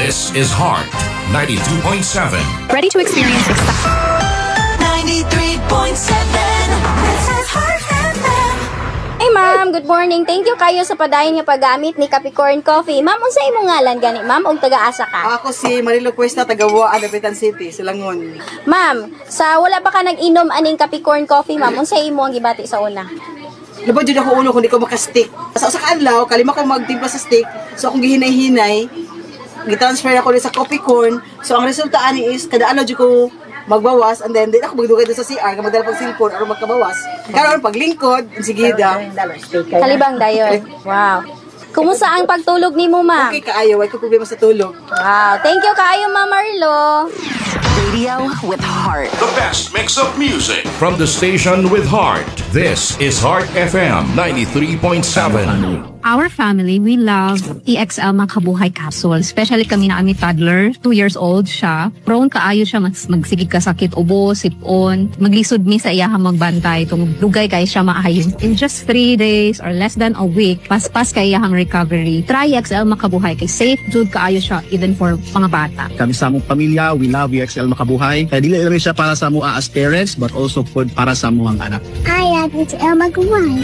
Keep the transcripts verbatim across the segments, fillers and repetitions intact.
This is Heart ninety-two point seven. Ready to experience the ninety-three point seven. This is Heart F M. Hey ma'am, good morning. Thank you kayo sa padayon nga paggamit ni Capricorn Coffee. Ma'am, unsa imong ngalan gani, ma'am, ug taga-asa ka? Ako si Marilo Cuesta, taga Buaan, Dapitan City, Silangon. Ma'am, sa wala pa ka nag-inom aning Capricorn Coffee, ma'am, unsa imo ang gibati sa una? Lubad jud ako ulo kung di ko maka-stick. Sa usa ka adlaw, kalima ko magtimpla sa stick. So akong gihinay-hinay, gi-transfer ako sa coffee corn. So ang resulta ani is kada adlaw jud ko magbawas, and then di ako magdugay sa C R, magdala pag cellphone aron magkabawas. Karon paglingkod, sigida. Kalibang dayon. Wow. Kumusta ang pagtulog nimo, ma'am? Okay kaayo, way ko problema sa tulog. Wow, thank you kaayo, Ma'am Marlo. Radio with heart. The best mix of music from the station with heart. This is Heart F M ninety-three point seven. Our family, we love E X L Makabuhay capsule. Especially kami na kami toddler, two years old siya. Prone kaayo siya mag magsigig kasakit, ubo, sipon. Maglisod mi sa iyaha magbantay. Itong dugay kay siya maayon. In just three days or less than a week, paspas kay iyahang recovery. Try E X L Makabuhay kay safe jud kaayo siya even for mga bata. Kami sa among pamilya, we love E X L Makabuhay. Kaya dili lang siya para sa mua as parents, but also food para sa muang anak. I love E X L Makabuhay.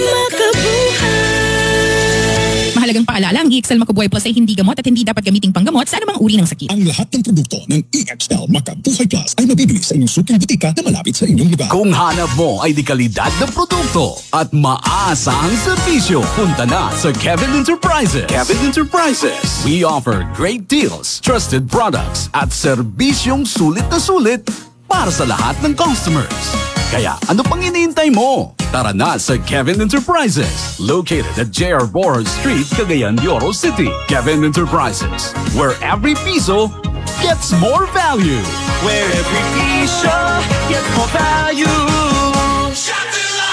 Mahalagang paalala, ang E X L Makabuhay Plus ay hindi gamot at hindi dapat gamiting panggamot sa anumang uri ng sakit. Ang lahat ng produkto ng E X L Makabuhay Plus ay mabibili sa inyong suking butika na malapit sa inyong lugar. Kung hanap mo ay di kalidad na produkto at maasahang serbisyo, punta na sa Kevin Enterprises. Kevin Enterprises. We offer great deals, trusted products at serbisyong sulit na sulit para sa lahat ng customers. Kaya ano pang iniintay mo? Tara na sa Kevin Enterprises, located at J R Borja Street, Cagayan de Oro City. Kevin Enterprises, where every piso gets more value. Where every piece gets more value. Shot in the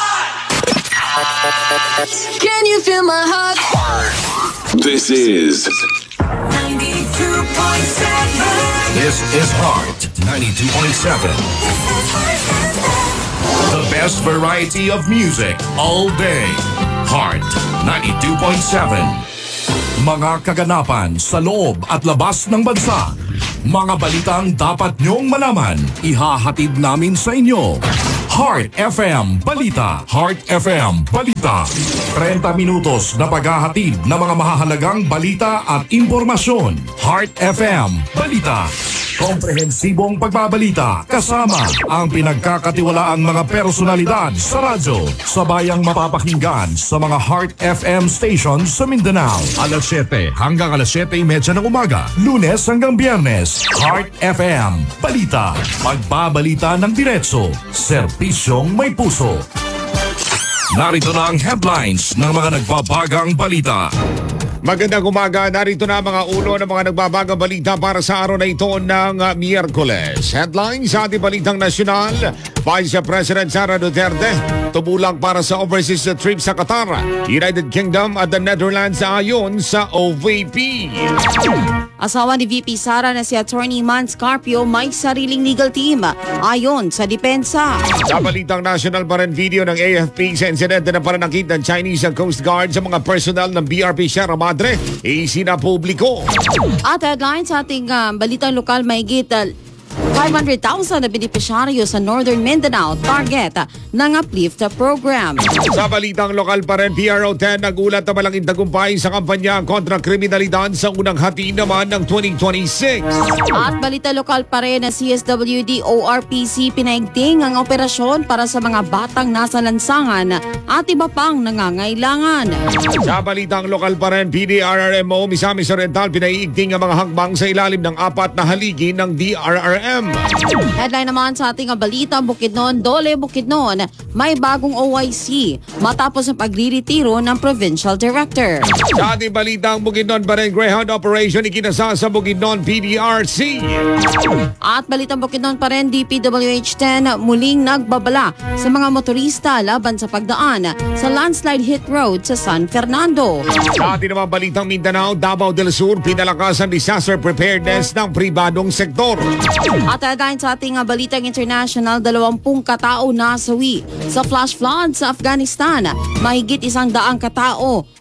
heart. Can you feel my heart? This is ninety-two point seven. This is Heart ninety-two point seven. The best variety of music all day. Heart ninety-two point seven. Mga kaganapan sa loob at labas ng bansa. Mga balitang dapat nyong malaman. Ihahatid namin sa inyo. Heart F M Balita. Heart F M Balita. thirty minutos na paghahatid ng mga mahahalagang balita at impormasyon. Heart F M Balita. Komprehensibong pagbabalita kasama ang pinagkakatiwalaang mga personalidad sa radyo. Sabayang mapapakinggan sa mga Heart F M stations sa Mindanao. alas siyete hanggang alas siyete thirty ng umaga. Lunes hanggang Biyernes. Heart F M Balita. Magbabalita ng diretso. Serbisyong may puso. Narito na ang headlines ng mga nagbabagang balita. Magandang umaga, narito na mga ulo ng mga nagbabagang balita para sa araw na ito ng uh, Miyerkules. Headlines sa ating balitang nasyonal, Vice President Sara Duterte, tumulang para sa overseas trip sa Qatar, United Kingdom at the Netherlands ayon sa O V P. Asawa ni V P Sara na si Attorney Man Scarpio may sariling legal team ayon sa depensa. Sa balitang national pa rin video ng A F P sa insidente na pananakit ng Chinese Coast Guard sa mga personnel ng B R P Sierra Madre, isinapubliko. At headlines sa ating uh, balitang lokal, may gita five hundred thousand na benepisyaryo sa Northern Mindanao target ng uplift program. Sa balitang lokal pa rin, P R O ten nagulat na malaking tagumpay sa kampanya kontra kriminalidad sa unang hati naman ng twenty twenty-six. At balita lokal pa rin na C S W D O R P C pinaigting ang operasyon para sa mga batang nasa lansangan at iba pang nangangailangan. Sa balitang lokal pa rin, P D R R M O Misamis Oriental pinaiigting ang mga hakbang sa ilalim ng apat na haligi ng D R R M. Headline naman sa ating balita, Bukidnon, Dole Bukidnon, may bagong O I C matapos ang pagriretiro ng Provincial Director. Sa ating balitang Bukidnon pa rin, Greyhound Operation ikinasa sa Bukidnon P D R C. At balitang Bukidnon pa rin, D P W H ten muling nagbabala sa mga motorista laban sa pagdaan sa landslide hit road sa San Fernando. Sa ating naman balitang Mindanao, Davao del Sur, pinalakas ang disaster preparedness ng pribadong sektor. At headline sa ating balitang international, dalawampung katao nasawi sa flash flood sa Afghanistan. Mahigit isang daang katao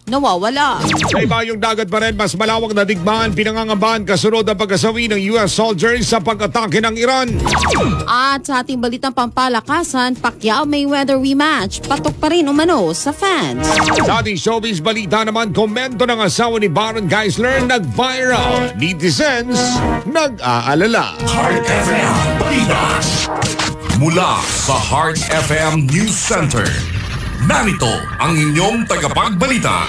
nawawala. Sa ibayong dagat pa rin, mas malawak na digmaan pinangangabahan kasunod ang pagkasawi ng U S soldiers sa pag-atake ng Iran. At sa ating balitang pampalakasan, Pacquiao Mayweather rematch, patok pa rin umano sa fans. Sa ating showbiz balita naman, komento ng asawa ni Baron Geisler nag-viral. Netizens nag-aalala. Heart F M Balita. Mula sa Heart F M News Center, narito ang inyong tagapagbalita.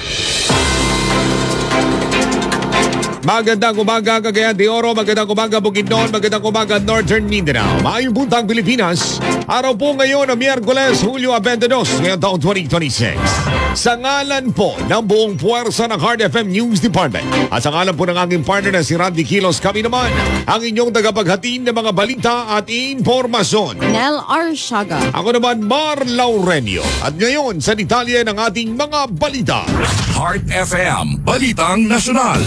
Magandang umaga, Cagayan de Oro. Magandang umaga, Bukidnon. Magandang umaga, Northern Mindanao. Maayong buntag, Pilipinas. Araw po ngayon ng Miyerkules, Hulyo twenty-two, ngayong taong twenty twenty-six. Sa ngalan po ng buong puwersa ng Heart F M News Department at sa ngalan po ng aking partner na si Randy Kilos, kami naman ang inyong tagapaghatid ng mga balita at impormasyon. Nel Arshaga. Ako naman, Mar Laurenio. At ngayon, sa detalye ng ating mga balita. Heart F M Balitang Nasyonal.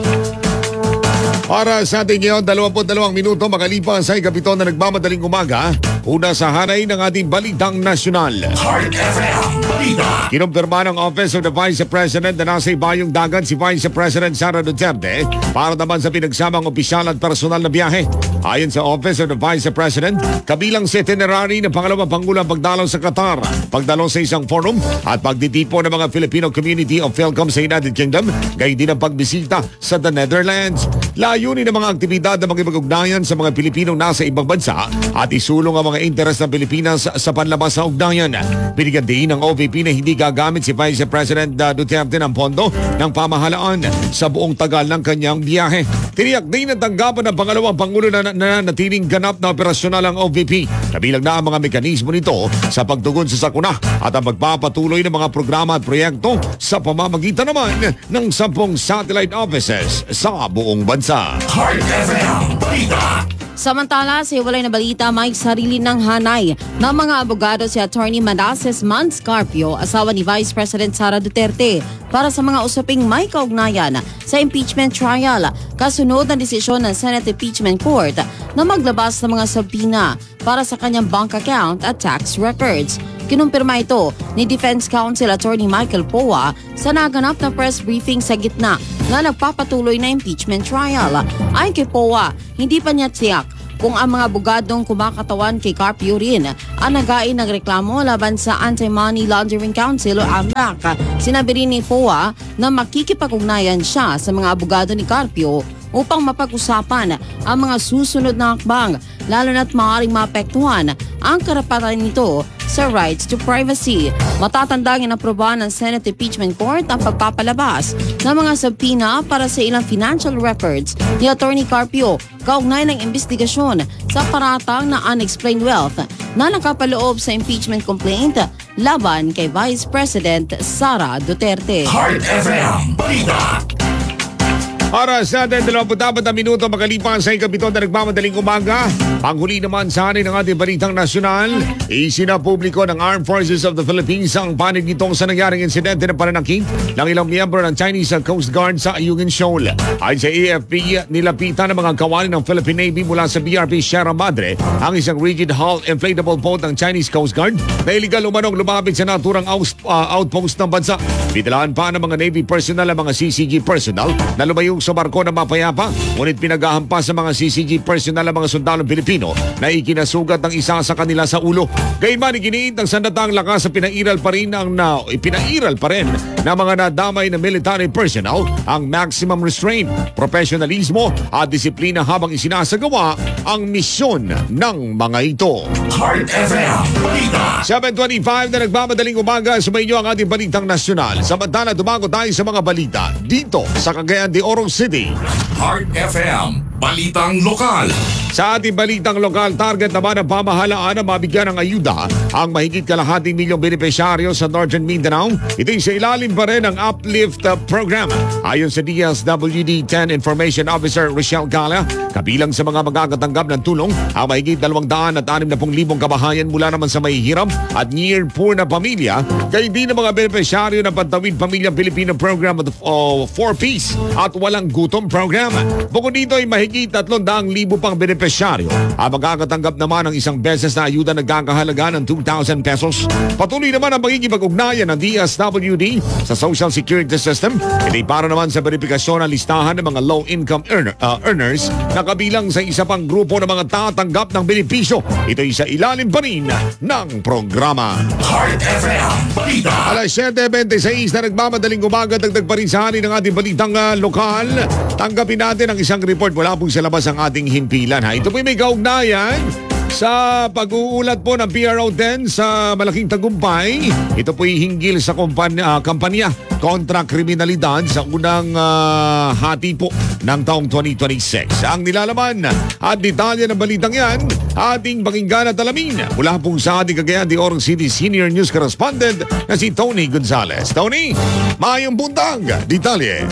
Para sa ating ngayon, dalawampu't dalawang minuto makalipas sa ikapito na nagmamadaling umaga, una sa hanay ng ating balitang nasyonal. Heart F M Balita. Kinumpirma ng Office of the Vice President na nasa ibayong dagat si Vice President Sara Duterte para naman sa pinagsamang opisyal at personal na biyahe. Ayon sa Office of the Vice President, kabilang sa itinerary ng pangalawang Pangulo ang pagdalaw sa Qatar, pagdalaw sa isang forum at pagtitipo ng mga Filipino community of Philcom sa United Kingdom, gayon din ang pagbisita sa the Netherlands. Layunin ng mga aktibidad na makipag-ugnayan sa mga Pilipinong nasa ibang bansa at isulong ang mga interes ng Pilipinas sa panlabas sa ugnayan. Binigyan din ng O V P na hindi gagamit si Vice President Duterte ng pondo ng pamahalaan sa buong tagal ng kanyang biyahe. Tiniyak din ang tanggapan ng pangalawang Pangulo na nanatiling ganap na operasyonal ang O V P. Kabilang na ang mga mekanismo nito sa pagtugon sa sakuna at ang magpapatuloy ng mga programa at proyekto sa pamamagitan naman ng sampung satellite offices sa buong bansa. Heart F M Balita. Samantala, sa iwalay na balita, may sarili ng hanay ng mga abogado si Attorney Manasseh Manscarpio, asawa ni Vice President Sara Duterte, para sa mga usaping may kaugnayan sa impeachment trial, kasunod ng desisyon ng Senate Impeachment Court na maglabas ng mga subpoena para sa kanyang bank account at tax records. Kinumpirma ito ni Defense Counsel Attorney Michael Poa sa naganap na press briefing sa gitna na nagpapatuloy na impeachment trial. Ayon kay Poa, hindi pa niya tiyak kung ang mga abogadong kumakatawan kay Carpio rin ang nagain ng reklamo laban sa Anti-Money Laundering Council o A M L A C. Sinabi rin ni Poa na makikipag-ugnayan siya sa mga abogado ni Carpio upang mapag-usapan ang mga susunod na hakbang, lalo na't maaaring maapektuhan ang karapatan nito sa rights to privacy. Matatandang inaprobahan ng Senate Impeachment Court ang pagpapalabas ng mga subpoena para sa ilang financial records ni Attorney Carpio kaugnay ng investigasyon sa paratang na unexplained wealth na nakapaloob sa impeachment complaint laban kay Vice President Sara Duterte. Heart F M Balita. Para sa ating dalawampu't apat na minuto makalipas sa ikapito na nagmamadaling umaga, panghuli naman sa atin ng ating balitang nasyonal, isinapubliko ng Armed Forces of the Philippines ang panig nitong sa nangyaring insidente ng pananakit ng ilang miyembro ng Chinese Coast Guard sa Ayungin Shoal. Ayon sa A F P, nilapitan ng mga kawani ng Philippine Navy mula sa B R P Sierra Madre ang isang rigid hull inflatable boat ng Chinese Coast Guard na iligal umanong lumapit sa naturang aus, uh, outpost ng bansa. Bitalaan pa ng mga Navy personnel ang mga C C G personnel na lumayo sa barko na mapayapa, ngunit pinaghahampas sa mga C C G personnel ang mga sundalong Pilipino na ikinasugat ng isa sa kanila sa ulo. Gayunman, iginiit ng sandatang lakas sa pinairal pa rin ang na, pinairal pa rin ng mga nadamay na military personnel ang maximum restraint, professionalismo at disiplina habang isinasagawa ang misyon ng mga ito. Heart F M Balita. seven twenty-five na nagmamadaling umaga, sumayin niyo ang ating balitang nasyonal. Samantala, dumago tayo sa mga balita dito sa Cagayan de Oro City. Heart F M Balitang Lokal. Sa ating balitang lokal, target naman ng pamahalaan na mabigyan ng ayuda ang mahigit kalahating milyong benepisyaryo sa Northern Mindanao. Ito'y sa ilalim pa rin ng Uplift Program. Ayon sa D S W D ten Information Officer Rochelle Gala, kabilang sa mga magkakatanggap ng tulong ang mahigit dalawang daan at anim na pung libong kabahayan mula naman sa mahihirap at near poor na pamilya, kaya hindi ng mga benepisyaryo ng Pantawid Pamilyang Pilipino Program of uh, four Ps at Walang Gutom Program. Bukod dito ay mahigit mahigit tatlong daang libo pang benepisyaryo ang makakatanggap naman ng isang beses na ayuda nagkakahalaga ng two thousand pesos. Patuloy naman ang pagkikipag-ugnayan ng D S W D sa Social Security System. Ito'y para naman sa verifikasyon ng listahan ng mga low-income earner, uh, earners na kabilang sa isa pang grupo ng mga tatanggap ng benepisyo. Ito'y sa ilalim pa rin ng programa. Heart F M Balita. Alas siyete twenty-six na nagmamadaling umaga, dagdag pa rin sa halin ng ating balitang uh, lokal. Tanggapin natin ang isang report mula po sa labas ng ating himpilan. Ha? Ito po may kaugnayan sa pag-uulat po ng P R O ten sa Malaking Tagumpay. Ito po'y hinggil sa kumpanya, uh, kampanya kontra kriminalidad sa unang uh, hati po ng taong twenty twenty-six. Ang nilalaman at detalye ng balitang yan, ating pakinggan at alamin mula po sa ating Cagayan de Oro City Senior News Correspondent na si Tony Gonzales. Tony, mayong buntag, detalye.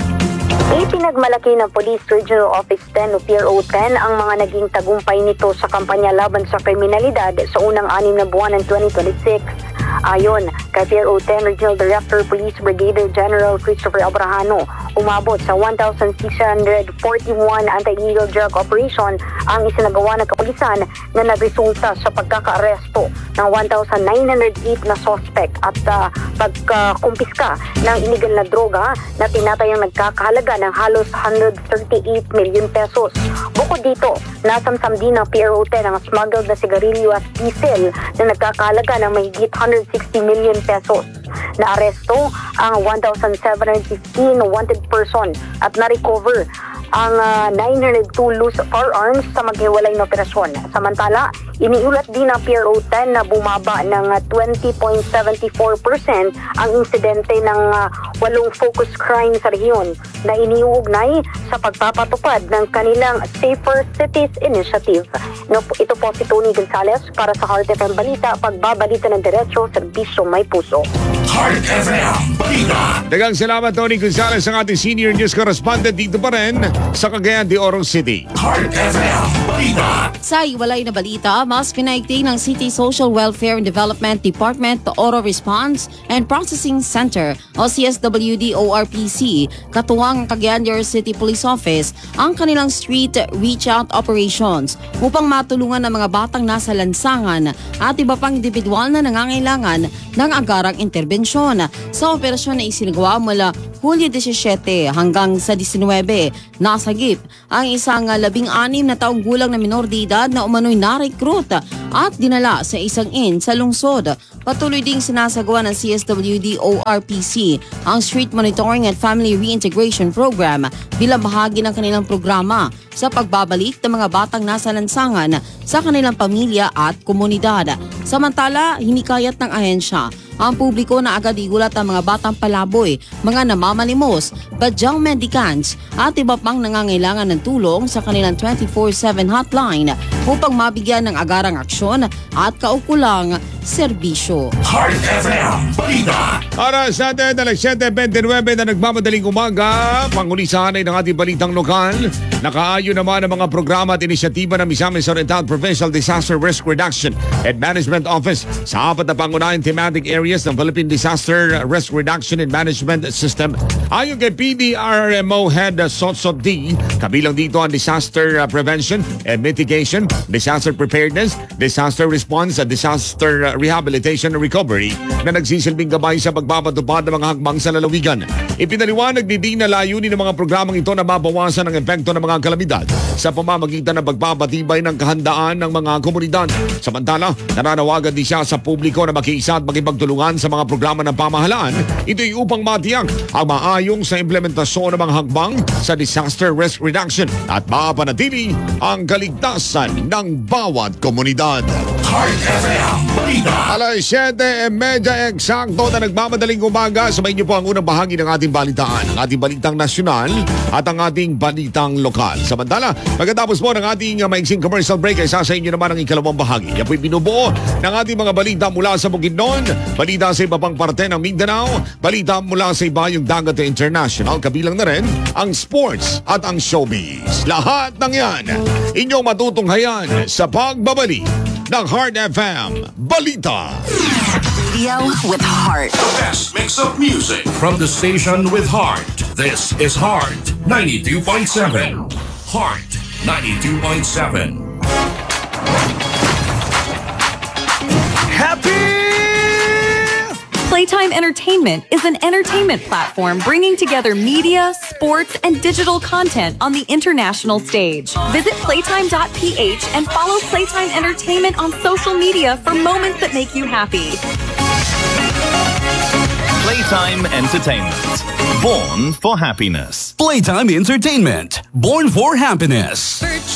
Ipinagmalaki ng Police Regional Office ten o P R O ten ang mga naging tagumpay nito sa kampanya laban sa kriminalidad sa unang anim na buwan ng twenty twenty-six. Ayon kay P R O ten Regional Director Police Brigadier General Christopher Abrahano, umabot sa one thousand six hundred forty-one anti-illegal drug operation ang isinagawa ng kapulisan na nagresulta sa pagkakaaresto ng one thousand nine hundred eight na suspect at uh, pagkumpiska ng illegal na droga na tinatayang nagkakahalaga ng halos one hundred thirty-eight million pesos. Bukod dito, nasamsam din ng P R O ten ang smuggled na sigarilyo at diesel na nagkakahalaga ng mahigit one hundred sixty million pesos. Naaresto ang one thousand seven hundred fifteen wanted person at na-recover ang uh, nine hundred two loose firearms sa maghiwalay na operasyon. Samantala, iniulat din ng P R O ten na bumaba ng uh, twenty point seven four percent ang insidente ng uh, walong focus crime sa rehiyon na iniuugnay sa pagpapatupad ng kanilang Safer Cities Initiative. No, ito po si Tony Gonzales para sa Heart F M Balita, pagbabalita ng diretsyo, serbisyo may puso. Heart F M Balita. Dagang salamat Tony Gonzales, ang ating Senior News Correspondent dito pa rin sa Cagayan de Oro City. Heart F M Balita. Sa iwalay na balita, mas pinaigting ng City Social Welfare and Development Department the Auto Response and Processing Center o C S W D O R P C, katuwang Cagayan de Oro City Police Office, ang kanilang street reach out operations upang matulungan ang mga batang nasa lansangan at iba pang individual na nangangailangan ng agarang interbensyon. Sa operasyon na isinagawa mula Hulyo seventeen hanggang sa nineteen, nasagip ang isang labing-anim na taong gulang na minor de edad na umano'y na-recruit at dinala sa isang inn sa lungsod. Patuloy ding sinasagawa ng C S W D O R P C ang Street Monitoring and Family Reintegration Program bilang bahagi ng kanilang programa sa pagbabalik ng mga batang nasa lansangan sa kanilang pamilya at komunidad. Samantala, hinikayat ng ahensya ang publiko na agad igulat ang mga batang palaboy, mga namamalimos, badyang mendicants at iba pang nangangailangan ng tulong sa kanilang twenty-four seven hotline upang mabigyan ng agarang aksyon at kaukulang serbisyo. Heart F M Balita. Para sa atin, alas siyete twenty-nine na nagmamadaling umaga, pangulisahan ay ng ating balitang lokal. Nakaayon naman ang mga programa at inisyatiba ng Misamis Oriental Provincial Disaster Risk Reduction and Management Office sa apat na pangunahing thematic areas ng Philippine Disaster Risk Reduction and Management System. Ayon kay P D R M O Head Sotso D, kabilang dito ang Disaster Prevention and Mitigation, Disaster Preparedness, Disaster Response at Disaster Rehabilitation and Recovery na nagsisilbing gabay sa pagpapatupad ng mga hakbang sa lalawigan. Ipinaliwanag ni D na layunin ng mga programang ito na mabawasan ang epekto ng mga kalamidad sa pamamagitan ng pagpapatibay ng kahandaan ng mga komunidad. Samantala, nananawagan din siya sa publiko na makiisa at makipagtulungan sa mga programa ng pamahalaan. Ito'y upang matiyak ang maayong sa implementasyon ng mga hakbang sa disaster risk reduction at mapanatili ang kaligtasan ng bawat komunidad. Heart F M Balita. Alas siyete trenta eksakto na nagmamadaling umaga. Sabay niyo po ang unang bahagi ng ating balitaan, ang ating balitang nasyonal at ang ating balitang lokal. Samantala, pagkatapos po ng ating uh, maiksing commercial break ay sasa inyo naman ang ikalawang bahagi. Yan po'y binubuo ng ating mga balita mula sa Bukidnon, balita sa iba pang parte ng Mindanao, balita mula sa iba yung dagat na international, kabilang na rin ang sports at ang showbiz. Lahat ng yan, inyong matutunghayan sa pagbabalik ng Heart F M Balita. Radio with heart. The best mix of music from the station with heart. This is Heart ninety-two point seven. Heart ninety-two point seven. Playtime Entertainment is an entertainment platform bringing together media, sports, and digital content on the international stage. Visit playtime dot p h and follow Playtime Entertainment on social media for moments that make you happy. Playtime Entertainment. Born for happiness. Playtime Entertainment. Born for happiness.